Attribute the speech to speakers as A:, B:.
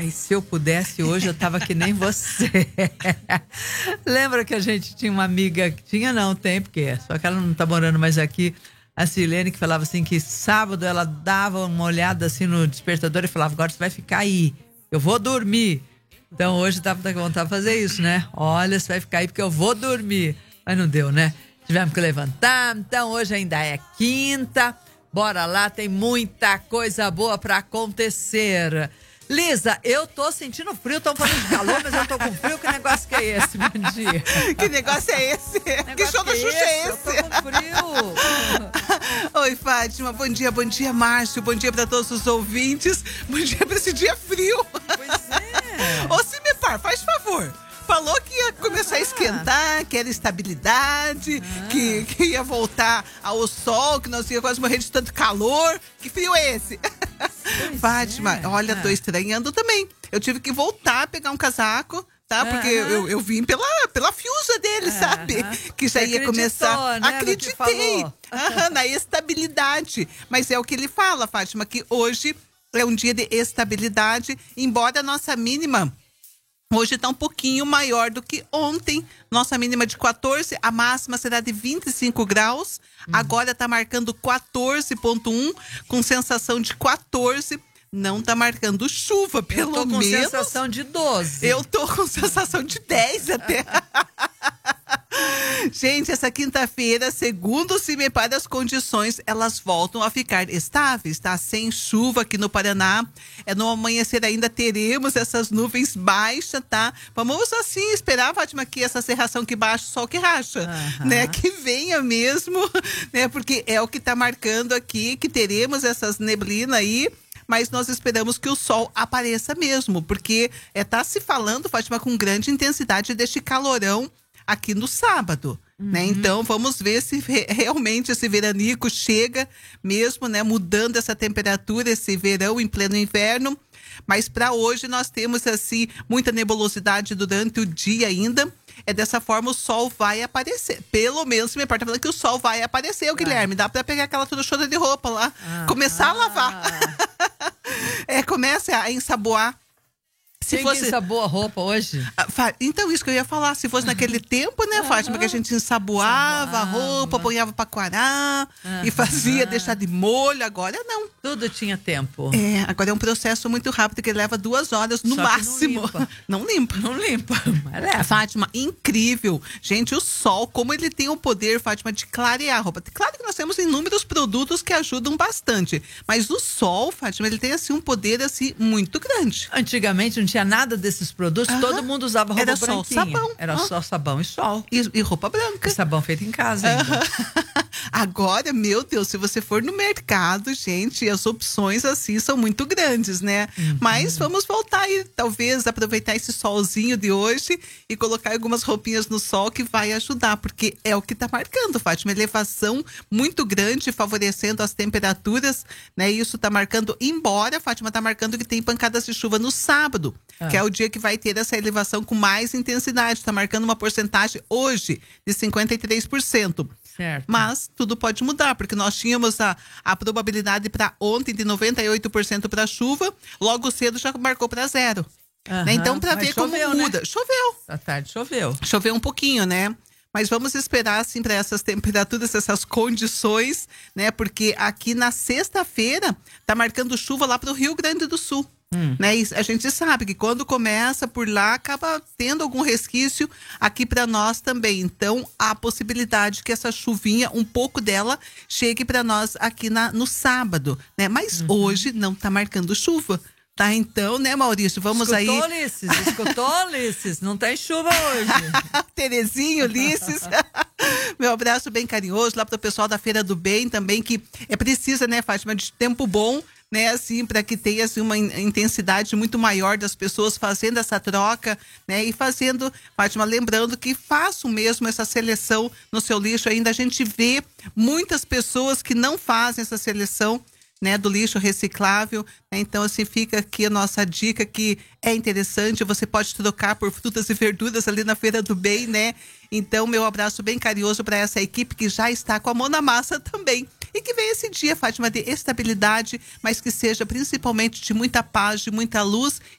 A: Ai, se eu pudesse hoje, eu tava que nem você. Lembra que a gente tinha uma amiga, tinha não, tem, porque só que ela não tá morando mais aqui, a Silene, que falava assim que sábado ela dava uma olhada assim no despertador e falava, agora você vai ficar aí, eu vou dormir. Então hoje tava com vontade de fazer isso, né? Olha, você vai ficar aí porque eu vou dormir. Mas não deu, né? Tivemos que levantar, então hoje ainda é quinta. Bora lá, tem muita coisa boa pra acontecer. Lisa, eu tô sentindo frio, estão falando de calor, mas eu tô com frio. Que negócio que é esse? Bom dia.
B: Que negócio é esse? Que show da Xuxa é esse?
A: Eu tô com frio.
B: Oi, Fátima. Bom dia, Márcio. Bom dia pra todos os ouvintes. Bom dia pra esse dia frio.
A: Pois é.
B: Ô, Cimepar, faz favor. Falou que ia começar a esquentar, que era estabilidade, que ia voltar ao sol, que nós ia quase morrer de tanto calor. Que frio é esse? Fátima, olha, tô estranhando também. Eu tive que voltar a pegar um casaco, tá? Porque eu vim pela fiusa dele, sabe? Que já ia começar.
A: Né,
B: acreditei. Na estabilidade. Mas é o que ele fala, Fátima, que hoje é um dia de estabilidade, embora a nossa mínima hoje está um pouquinho maior do que ontem. Nossa mínima de 14, a máxima será de 25 graus. Agora está marcando 14,1, com sensação de 14. Não tá marcando chuva, pelo menos.
A: Eu tô com sensação de 12.
B: Eu tô com sensação de 10 até. Gente, essa quinta-feira, segundo o Cimepar, as condições, elas voltam a ficar estáveis, tá? Sem chuva aqui no Paraná. No amanhecer ainda teremos essas nuvens baixas, tá? Vamos assim esperar, Fátima, que essa cerração que baixa, o sol que racha, né? Que venha mesmo, né? Porque é o que tá marcando aqui, que teremos essas neblinas aí. Mas nós esperamos que o sol apareça mesmo, porque tá se falando, Fátima, com grande intensidade deste calorão aqui no sábado, né? Então vamos ver se realmente esse veranico chega mesmo, né? Mudando essa temperatura, esse verão em pleno inverno. Mas para hoje nós temos assim muita nebulosidade durante o dia ainda. Dessa forma o sol vai aparecer. Pelo menos me importa falando que o sol vai aparecer, Guilherme. Dá para pegar aquela trouxona de roupa lá, começar a lavar. Começa a ensaboar.
A: Quem que ensaboa a roupa hoje?
B: Então, isso que eu ia falar. Se fosse naquele tempo, né, Fátima, que a gente ensaboava a roupa, ponhava pra coarar e fazia, deixar de molho. Agora não.
A: Tudo tinha tempo.
B: Agora é um processo muito rápido que leva 2 horas no máximo. Não limpa.
A: Mas leva.
B: Fátima, incrível. Gente, o sol, como ele tem o poder, Fátima, de clarear a roupa. Claro que nós temos inúmeros produtos que ajudam bastante. Mas o sol, Fátima, ele tem assim um poder assim muito grande.
A: Antigamente não tinha nada desses produtos, todo mundo usava roupa branquinha.
B: Era só sabão.
A: Era só sabão e sol.
B: E roupa branca.
A: E sabão feito em casa ainda.
B: Agora, meu Deus, se você for no mercado, gente, as opções assim são muito grandes, né? Mas vamos voltar e talvez aproveitar esse solzinho de hoje e colocar algumas roupinhas no sol que vai ajudar, porque é o que tá marcando, Fátima, elevação muito grande, favorecendo as temperaturas, né? Isso tá marcando, embora, Fátima, tá marcando que tem pancadas de chuva no sábado, que é o dia que vai ter essa elevação com mais intensidade. Tá marcando uma porcentagem hoje de 53%.
A: Certo.
B: Mas tudo pode mudar, porque nós tínhamos a probabilidade para ontem de 98% para chuva, logo cedo já marcou para 0. Né? Então, para ver choveu, como muda. Né? Choveu.
A: À tarde choveu.
B: Choveu um pouquinho, né? Mas vamos esperar, assim, para essas temperaturas, essas condições, né? Porque aqui na sexta-feira tá marcando chuva lá para o Rio Grande do Sul. Né? E a gente sabe que quando começa por lá, acaba tendo algum resquício aqui para nós também. Então, há possibilidade que essa chuvinha, um pouco dela, chegue para nós aqui no sábado, né? Mas hoje não tá marcando chuva. Tá, então, né, Maurício? Vamos
A: Escutou, Ulisses? Não tem chuva hoje.
B: Terezinho, Ulisses. Meu abraço bem carinhoso lá pro pessoal da Feira do Bem também, que precisa, né, Fátima, de tempo bom, né, assim, para que tenha assim, uma intensidade muito maior das pessoas fazendo essa troca, né, e fazendo, Fátima, lembrando que façam mesmo essa seleção no seu lixo. Ainda a gente vê muitas pessoas que não fazem essa seleção, né, do lixo reciclável, né? Então assim fica aqui a nossa dica que é interessante, você pode trocar por frutas e verduras ali na Feira do Bem, né? Então meu abraço bem carinhoso para essa equipe que já está com a mão na massa também. E que venha esse dia, Fátima, de estabilidade, mas que seja principalmente de muita paz, de muita luz